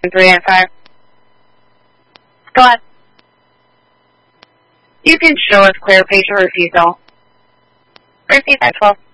3 and 5. Go on. You can show us clear patient refusal. Repeat that 12.